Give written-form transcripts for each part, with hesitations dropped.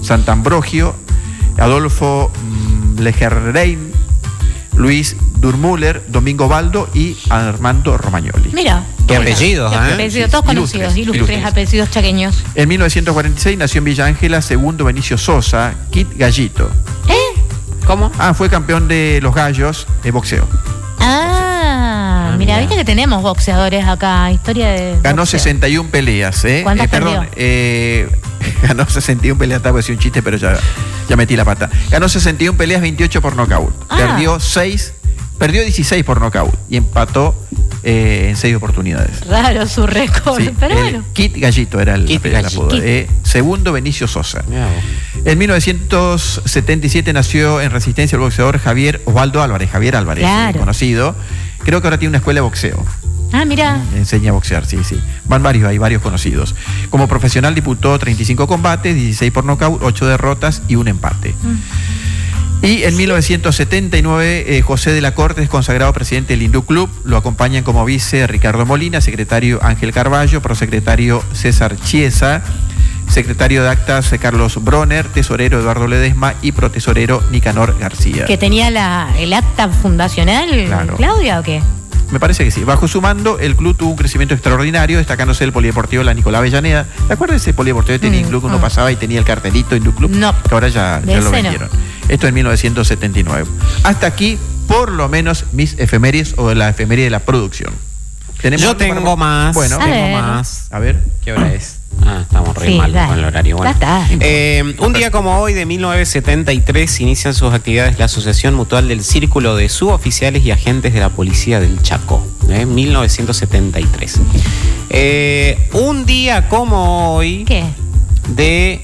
Santambrogio, Adolfo Legerrein, Luis Durmüller, Domingo Baldo y Armando Romagnoli. Mira. Qué apellidos, ¿eh? Apellidos, todos conocidos, ilustres apellidos chaqueños. En 1946 nació en Villa Ángela Segundo Benicio Sosa, Kit Gallito. ¿Cómo? Fue campeón de los gallos de boxeo. Mira, viste que tenemos boxeadores acá, historia de Ganó boxeo. 61 peleas, ¿eh? ¿Cuántas Perdón, ganó 61 peleas, estaba haciendo un chiste, pero ya metí la pata. Ganó 61 peleas, 28 por nocaut. Perdió 16 por nocaut y empató en 6 oportunidades. Raro su récord, Sí, pero bueno. Kit Gallito era el apodo. Segundo Benicio Sosa. En 1977 nació en Resistencia el boxeador Javier Álvarez, Claro. conocido. Creo que ahora tiene una escuela de boxeo. Mira. Enseña a boxear, sí. Hay varios conocidos. Como profesional disputó 35 combates, 16 por nocaut, 8 derrotas y un empate. Y en 1979, José de la Corte es consagrado presidente del Hindú Club. Lo acompañan como vice Ricardo Molina, secretario Ángel Carballo, prosecretario César Chiesa, secretario de actas Carlos Bronner, tesorero Eduardo Ledesma y protesorero Nicanor García. ¿Que tenía el acta fundacional, claro, Claudia, o qué? Me parece que sí. Bajo su mando, el club tuvo un crecimiento extraordinario, destacándose el polideportivo La Nicolás Avellaneda. ¿Te acuerdas de ese polideportivo de Hindú que uno pasaba y tenía el cartelito Hindú Club? No. Que ahora ya lo vendieron. Esto en 1979. Hasta aquí, por lo menos, mis efemérides o la efeméride de la producción. Yo tengo más. Bueno, tengo más. A ver. ¿Qué hora es? Estamos re mal con el horario. Bueno. Un día como hoy, de 1973, inician sus actividades la Asociación Mutual del Círculo de Suboficiales y Agentes de la Policía del Chaco. 1973. Un día como hoy. ¿Qué? De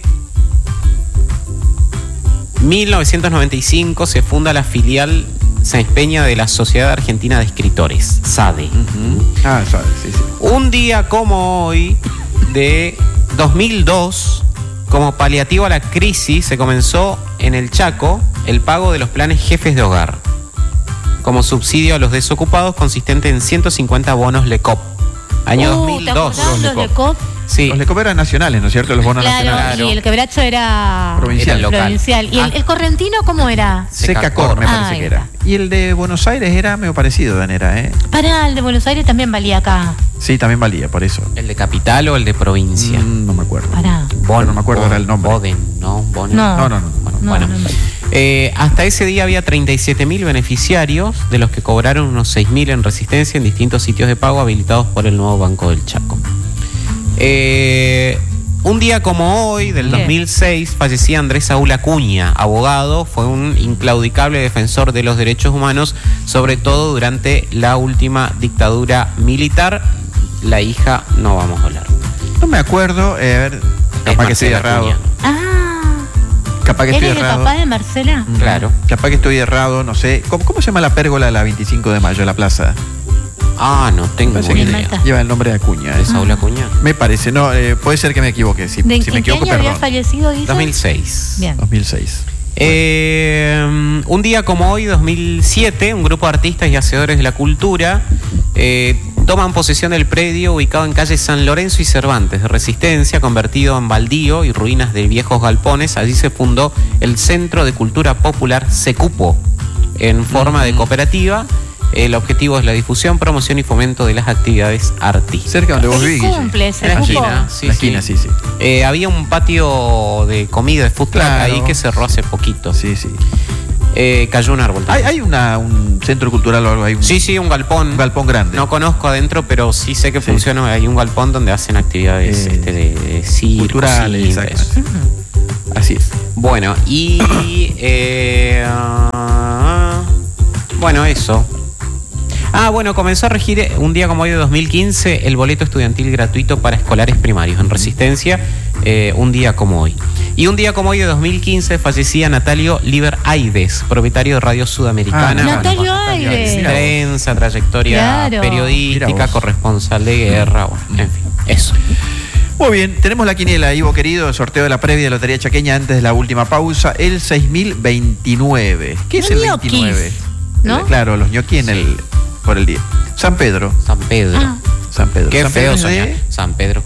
1995 se funda la filial Sáenz Peña de la Sociedad Argentina de Escritores, SADE. SADE, sí. Un día como hoy, de 2002, como paliativo a la crisis, se comenzó en el Chaco el pago de los planes jefes de hogar, como subsidio a los desocupados, consistente en 150 bonos LECOP. Año 2002. ¿Los LECOP? Sí. Los LECOP eran nacionales, ¿no es cierto? Los bonos nacionales. Y el quebracho era provincial. ¿Y el correntino cómo era? Secacor, me parece que era. Y el de Buenos Aires era medio parecido, Danera, ¿eh? El de Buenos Aires también valía acá. Sí, también valía, por eso. ¿El de capital o el de provincia? No me acuerdo. No me acuerdo era el nombre. Boden, ¿no? No. Hasta ese día había 37.000 beneficiarios, de los que cobraron unos 6.000 en Resistencia en distintos sitios de pago habilitados por el nuevo Banco del Chaco. Un día como hoy, del 2006, fallecía Andrés Saúl Acuña, abogado, fue un inclaudicable defensor de los derechos humanos, sobre todo durante la última dictadura militar. La hija no vamos a hablar. No me acuerdo, a ver, capaz que estoy errado. Capaz que estoy errado. ¿El papá de Marcela? Claro. Capaz que estoy errado, no sé. ¿Cómo se llama la pérgola de la 25 de mayo, la plaza? No tengo idea. Lleva el nombre de Acuña. ¿De Saúl Acuña? Me parece, no, puede ser que me equivoque. Si me equivoco, perdón. ¿Había fallecido, dice? 2006. Bien. 2006. Un día como hoy, 2007, un grupo de artistas y hacedores de la cultura toman posesión del predio ubicado en calle San Lorenzo y Cervantes de Resistencia, convertido en baldío y ruinas de viejos galpones. Allí se fundó el Centro de Cultura Popular Secupo en forma de cooperativa. El objetivo es la difusión, promoción y fomento de las actividades artísticas. Cerca donde vos vivís. Cumple, en la esquina, sí. Había un patio de comida, de food truck ahí que cerró hace poquito. Sí. Cayó un árbol. ¿Hay un centro cultural o algo ahí? Sí, un galpón. Un galpón grande. No conozco adentro, pero sí sé que funciona. Hay un galpón donde hacen actividades de circo, culturales. Así es. Bueno, y bueno, eso. Comenzó a regir un día como hoy de 2015 el boleto estudiantil gratuito para escolares primarios en Resistencia, un día como hoy. Y un día como hoy de 2015 fallecía Natalio Liber Aides, propietario de Radio Sudamericana. Natalio Aides. Extensa trayectoria periodística, corresponsal de guerra, en fin, eso. Muy bien, tenemos la quiniela, Ivo querido, el sorteo de la previa de Lotería Chaqueña antes de la última pausa, el 6029. ¿Qué es el 29? ¿No? Claro, los ñoquis por el día. San Pedro. San Pedro. San Pedro. Qué San feo Pedro soñar. San Pedro.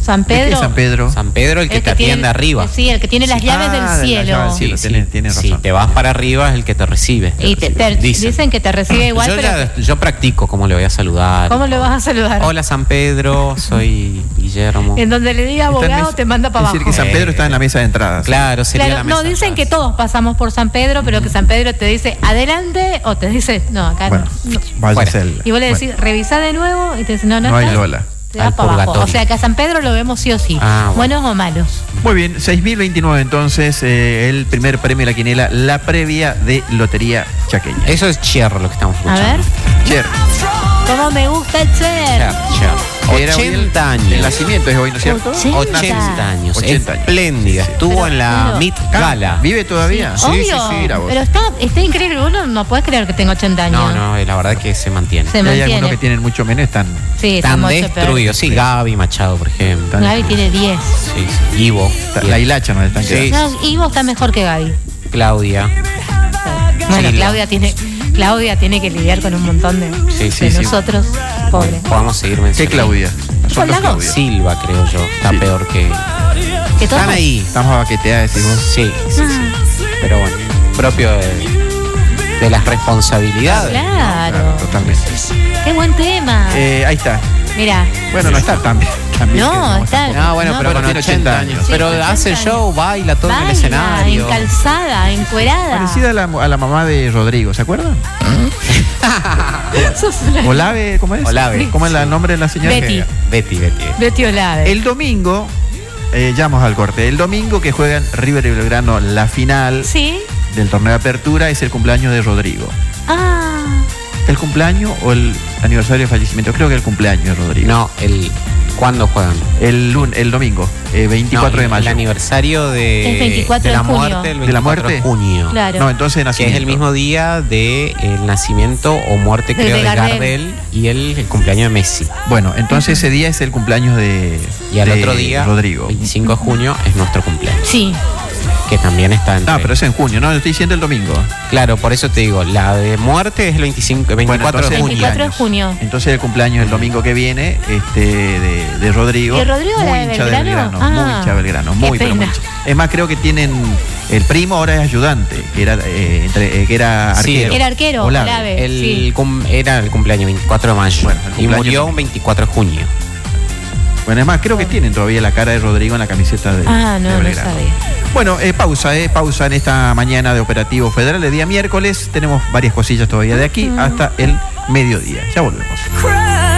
San ¿De qué Pedro. San Pedro? San Pedro, el que te atiende arriba. Sí, el que tiene las llaves del cielo. Tiene razón. Si te vas para arriba es el que te recibe. Y dicen que te recibe igual, yo practico cómo le voy a saludar. ¿Cómo le vas a saludar? Hola San Pedro, soy Guillermo. En donde le diga abogado te manda para abajo. Es decir, que San Pedro está en la mesa de entradas. Claro, sería la mesa. No, dicen que todos pasamos por San Pedro, pero que San Pedro te dice adelante o te dice, no, acá no. Váyase el. Y vos le decís, revisá de nuevo y te dice, no hay Lola. Te vas para abajo. O sea que a San Pedro lo vemos sí o sí. Buenos o malos. Muy bien, 6.029 entonces, el primer premio de la quinela, la previa de Lotería Chaqueña. Eso es Cher lo que estamos escuchando. A ver. Cher. ¿Cómo me gusta el Cher? 80 años. El nacimiento es hoy, ¿no es cierto? 80 años. 80 años. Espléndida. Estuvo en la Met Gala. ¿Vive todavía? Sí, obvio. Pero está increíble. Uno no puede creer que tenga 80 años. No, la verdad que se mantiene. Hay algunos que tienen mucho menos, están destruidos. Sí, Gaby Machado, por ejemplo. Gaby tiene 10. Sí. Ivo. La hilacha no están quedando. No, Ivo está mejor que Gaby. Claudia. Bueno, Claudia tiene que lidiar con un montón de nosotros, pobres. Podemos seguir mencionando. ¿Qué Claudia? Son dos Claudia. Silva, creo yo. Está peor que... Están ahí. Estamos a baquetear, decís vos. Sí. Pero bueno, propio de las responsabilidades. Claro. Totalmente. Qué buen tema. Ahí está. Mira. Bueno, no está tan bien. No, está. Pero con 80 años. Sí, pero hace show, baila todo en el escenario. En calzada, encuerada. Parecida a la mamá de Rodrigo, ¿se acuerdan? Olave, ¿cómo es? Olave. ¿Cómo es el nombre de la señora? Betty Olave. El domingo, ya vamos al corte. El domingo que juegan River y Belgrano la final del torneo de apertura es el cumpleaños de Rodrigo. ¿El cumpleaños o el aniversario de fallecimiento? Creo que el cumpleaños de Rodrigo. No, ¿cuándo juegan? El domingo, 24 de mayo. El aniversario de la muerte, el 24 de junio. Claro. No, entonces que es el mismo día del nacimiento o muerte, creo, de Gardel y el cumpleaños de Messi. Bueno, entonces ese día es el cumpleaños de Y al otro día, Rodrigo. 25 de junio, es nuestro cumpleaños. Sí. Que también está entre... pero es en junio, no, estoy diciendo el domingo. Claro, por eso te digo, la de muerte es el 24 de junio. 24 de junio. Entonces el cumpleaños el domingo que viene, de Rodrigo. ¿Y Rodrigo muy era de hincha de Belgrano? Muy hincha de Belgrano, pero muy hincha. Es más, creo que tienen, el primo ahora es ayudante, que era arquero. Era arquero, Olave. Era el cumpleaños 24 de mayo y murió un 24 de junio. Bueno, es más, creo que tienen todavía la cara de Rodrigo en la camiseta de Belgrano. No sabía. Bueno, pausa en esta mañana de Operativo Federal, el día miércoles. Tenemos varias cosillas todavía de aquí hasta el mediodía. Ya volvemos.